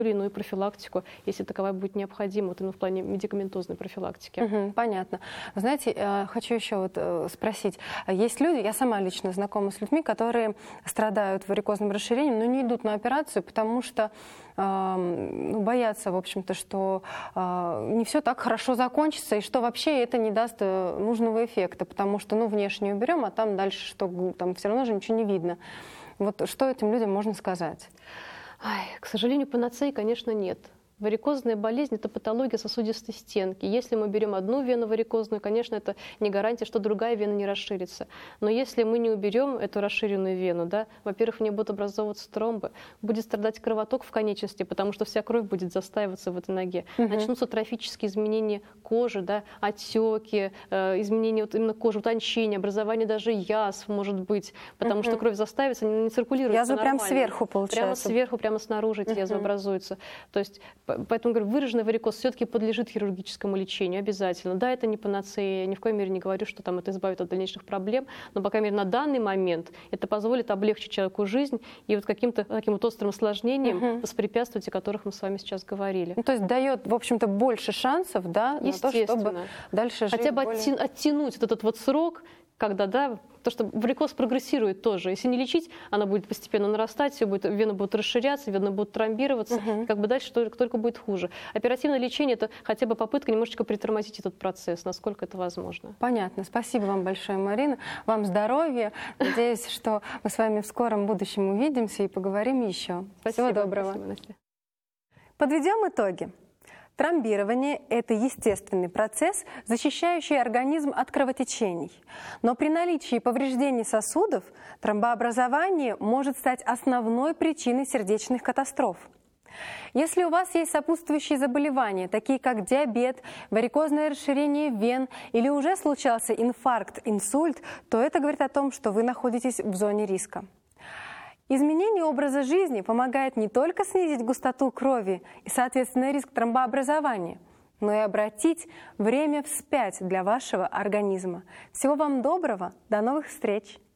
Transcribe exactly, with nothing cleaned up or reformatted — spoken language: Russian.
или иную профилактику, если таковая будет необходима, вот именно в плане медикаментозной профилактики. Угу, понятно. Вы знаете, хочу еще вот спросить. Есть люди, я сама лично знакома с людьми, которые страдают варикозным расширением, но не идут на операцию, потому что э, боятся, в общем-то, что э, не все так хорошо закончится, и что вообще это не даст нужного эффекта, потому что, ну, внешне уберем, а там дальше что, там все равно же ничего не видно. Вот что этим людям можно сказать? Ай, к сожалению, панацеи, конечно, нет. Варикозная болезнь – это патология сосудистой стенки. Если мы берем одну вену варикозную, конечно, это не гарантия, что другая вена не расширится. Но если мы не уберем эту расширенную вену, да, во-первых, в ней будут образовываться тромбы, будет страдать кровоток в конечности, потому что вся кровь будет застаиваться в этой ноге. Угу. Начнутся трофические изменения кожи, да, отеки, э, изменения вот именно кожи, утончения, образование даже язв может быть, потому угу. что кровь заставится, не, не циркулирует. Язвы прямо сверху, получается. Прямо сверху, прямо снаружи эти угу. язвы образуются. То есть поэтому, говорю, выраженный варикоз все-таки подлежит хирургическому лечению обязательно. Да, это не панацея, я ни в коей мере не говорю, что там это избавит от дальнейших проблем, но, по крайней мере, на данный момент это позволит облегчить человеку жизнь и вот каким-то таким вот острым осложнением угу. воспрепятствовать, о которых мы с вами сейчас говорили. Ну, то есть дает, в общем-то, больше шансов, да, на то, чтобы дальше жить. Хотя бы более... оттянуть вот этот вот срок, когда, да, то, что варикоз прогрессирует тоже. Если не лечить, она будет постепенно нарастать, все будет, вены будут расширяться, вены будут тромбироваться, угу. как бы дальше только, только будет хуже. Оперативное лечение – это хотя бы попытка немножечко притормозить этот процесс, насколько это возможно. Понятно. Спасибо вам большое, Марина. Вам здоровья. Надеюсь, что мы с вами в скором будущем увидимся и поговорим еще. Спасибо. Всего доброго. Спасибо, Настя. Подведем итоги. Тромбирование – это естественный процесс, защищающий организм от кровотечений. Но при наличии повреждений сосудов тромбообразование может стать основной причиной сердечных катастроф. Если у вас есть сопутствующие заболевания, такие как диабет, варикозное расширение вен или уже случался инфаркт, инсульт, то это говорит о том, что вы находитесь в зоне риска. Изменение образа жизни помогает не только снизить густоту крови и, соответственно, риск тромбообразования, но и обратить время вспять для вашего организма. Всего вам доброго, до новых встреч!